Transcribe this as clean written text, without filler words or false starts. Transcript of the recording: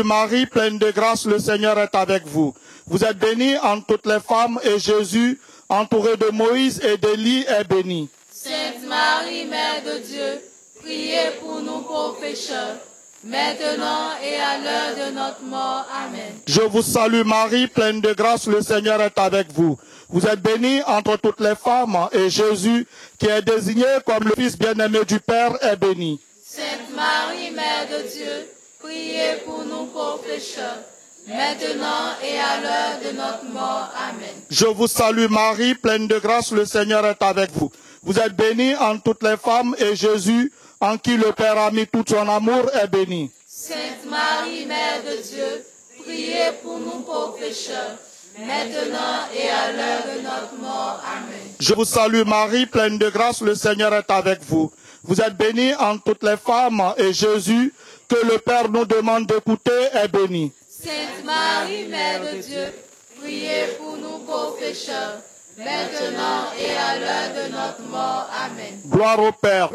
Marie, pleine de grâce, le Seigneur est avec vous. Vous êtes bénie entre toutes les femmes et Jésus, entouré de Moïse et d'Élie, est béni. Sainte Marie, Mère de Dieu, priez pour nous pauvres pécheurs, maintenant et à l'heure de notre mort. Amen. Je vous salue Marie, pleine de grâce, le Seigneur est avec vous. Vous êtes bénie entre toutes les femmes et Jésus, qui est désigné comme le Fils bien-aimé du Père, est béni. Sainte Marie, Mère de Dieu, priez pour nous pauvres pécheurs, maintenant et à l'heure de notre mort. Amen. Je vous salue Marie, pleine de grâce, le Seigneur est avec vous. Vous êtes bénie entre toutes les femmes et Jésus, en qui le Père a mis tout son amour, est béni. Sainte Marie, Mère de Dieu, priez pour nous pauvres pécheurs, maintenant et à l'heure de notre mort. Amen. Je vous salue Marie, pleine de grâce, le Seigneur est avec vous. Vous êtes bénie entre toutes les femmes et Jésus, que le Père nous demande d'écouter, est béni. Sainte Marie, Mère de Dieu, priez pour nous pauvres pécheurs, maintenant et à l'heure de notre mort. Amen. Gloire au Père